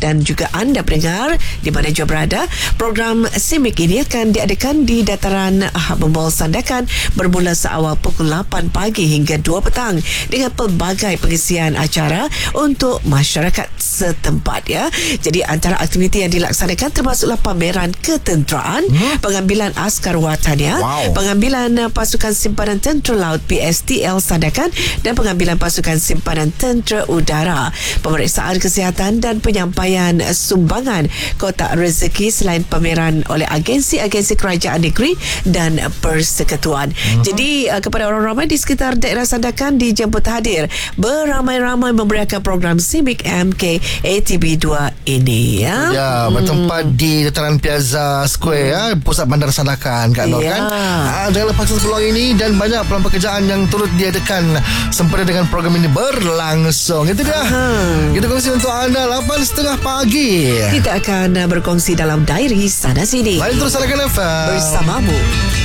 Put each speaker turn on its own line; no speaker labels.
dan juga anda pendengar di mana jua berada. Program CIMIC ini akan diadakan di dataran Mall Sandakan bermula seawal pukul 8 pagi hingga 2 petang dengan pelbagai pengisian acara untuk masyarakat setempat ya. Jadi antara aktiviti yang dilaksanakan termasuklah pameran ketenteraan, pengambilan askar watania, pengambilan pasukan simpanan tentera laut PSTL Sandakan dan pengambilan pasukan simpanan tentera udara, pemeriksaan kesihatan dan penyampaian sumbangan kotak rezeki selain pameran oleh agensi-agensi kerajaan negeri dan persekutuan. Jadi kepada orang ramai di sekitar daerah Sandakan dijemput hadir beramai-ramai memberiakan program CIMIC MKATB2 ini ya.
Ya, bertempat di dataran Piazza Square ya, pusat bandar Sandakan Kak Nur kan. Jangan lepaskan peluang ini dan banyak peluang pekerjaan yang turut diadakan sempena dengan program ini berlangsung. Itu dia. Kita kongsi untuk anda 8.30 pagi.
Kita akan berkongsi dalam diary sana sini.
Mari terus Sandakan FM
bersamamu.